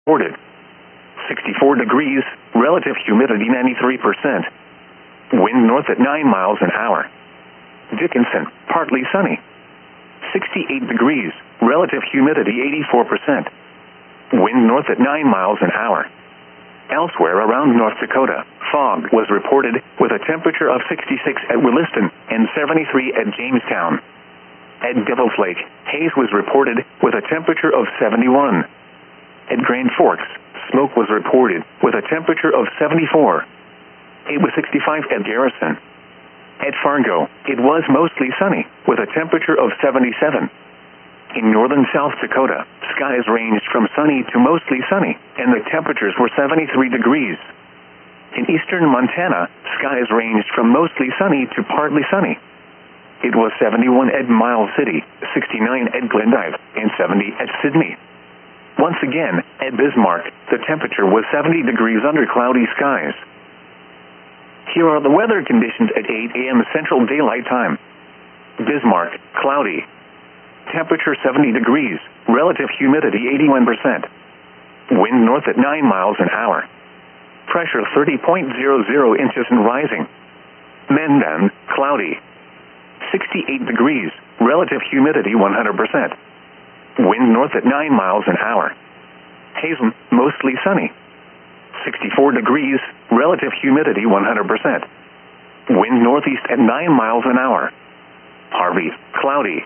reported. 64 degrees, relative humidity 93%. Wind north at 9 miles an hour. Dickinson, partly sunny. 68 degrees, relative humidity 84%. Wind north at 9 miles an hour. Elsewhere around North Dakota, fog was reported with a temperature of 66 at Williston and 73 at Jamestown. At Devil's Lake, haze was reported with a temperature of 71. At Grand Forks, smoke was reported with a temperature of 74. It was 65 at Garrison. At Fargo, it was mostly sunny with a temperature of 77. In northern South Dakota, skies ranged from sunny to mostly sunny, and the temperatures were 73 degrees. In eastern Montana, skies ranged from mostly sunny to partly sunny. It was 71 at Miles City, 69 at Glendive, and 70 at Sidney. Once again, at Bismarck, the temperature was 70 degrees under cloudy skies. Here are the weather conditions at 8 a.m. Central Daylight Time. Bismarck, cloudy. Temperature 70 degrees, relative humidity 81%. Wind north at 9 miles an hour. Pressure 30.00 inches and rising. Mandan, cloudy. 68 degrees, relative humidity 100%. Wind north at 9 miles an hour. Hazen, mostly sunny. 64 degrees, relative humidity 100%. Wind northeast at 9 miles an hour. Harvey, cloudy.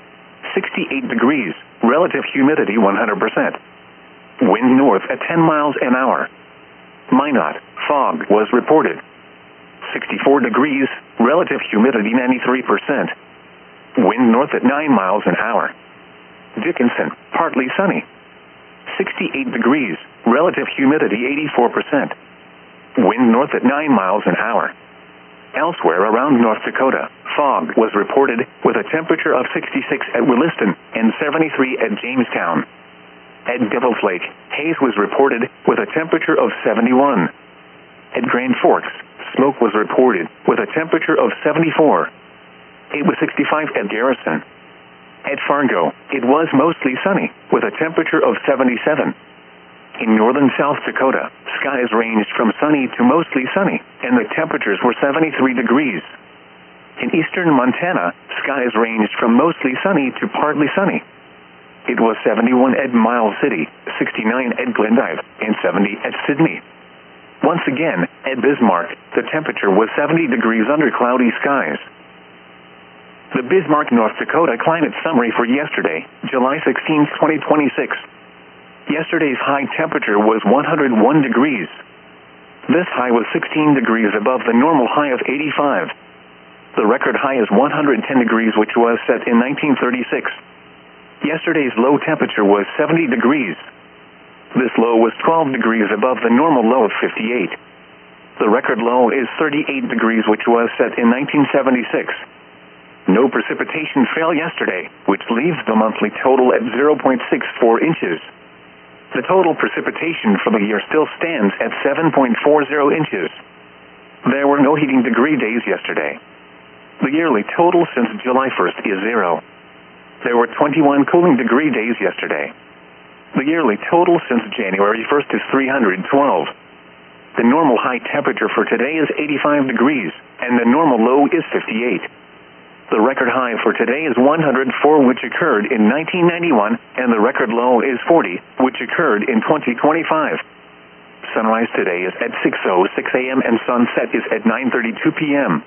68 degrees, relative humidity 100%. Wind north at 10 miles an hour. Minot, fog was reported. 64 degrees, relative humidity 93%. Wind north at 9 miles an hour. Dickinson, partly sunny. 68 degrees, relative humidity 84%. Wind north at 9 miles an hour. Elsewhere around North Dakota, fog was reported with a temperature of 66 at Williston and 73 at Jamestown. At Devil's Lake, haze was reported with a temperature of 71. At Grand Forks, smoke was reported with a temperature of 74. It was 65 at Garrison. At Fargo, it was mostly sunny with a temperature of 77. In northern South Dakota, skies ranged from sunny to mostly sunny, and the temperatures were 73 degrees. In eastern Montana, skies ranged from mostly sunny to partly sunny. It was 71 at Miles City, 69 at Glendive, and 70 at Sidney. Once again, at Bismarck, the temperature was 70 degrees under cloudy skies. The Bismarck, North Dakota climate summary for yesterday, July 16, 2026. Yesterday's high temperature was 101 degrees. This high was 16 degrees above the normal high of 85. The record high is 110 degrees, which was set in 1936. Yesterday's low temperature was 70 degrees. This low was 12 degrees above the normal low of 58. The record low is 38 degrees, which was set in 1976. No precipitation fell yesterday, which leaves the monthly total at 0.64 inches. The total precipitation for the year still stands at 7.40 inches. There were no heating degree days yesterday. The yearly total since July 1st is 0. There were 21 cooling degree days yesterday. The yearly total since January 1st is 312. The normal high temperature for today is 85 degrees, and the normal low is 58. The record high for today is 104, which occurred in 1991, and the record low is 40, which occurred in 2025. Sunrise today is at 6:06 a.m. and sunset is at 9:32 p.m.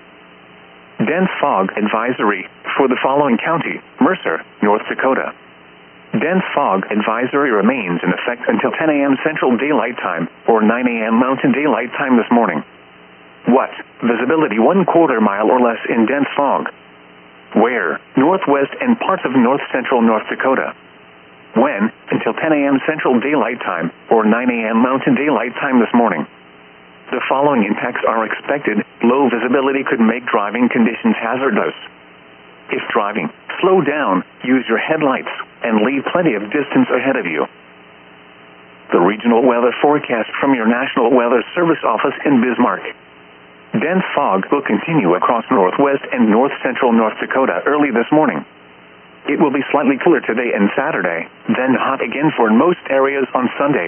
Dense fog advisory for the following county: Mercer, North Dakota. Dense fog advisory remains in effect until 10 a.m. Central Daylight Time or 9 a.m. Mountain Daylight Time this morning. What? Visibility 1/4 mile or less in dense fog. Where? Northwest and parts of north-central North Dakota. When? Until 10 a.m. Central Daylight Time or 9 a.m. Mountain Daylight Time this morning. The following impacts are expected. Low visibility could make driving conditions hazardous. If driving, slow down, use your headlights, and leave plenty of distance ahead of you. The regional weather forecast from your National Weather Service office in Bismarck. Dense fog will continue across northwest and north-central North Dakota early this morning. It will be slightly cooler today and Saturday, then hot again for most areas on Sunday.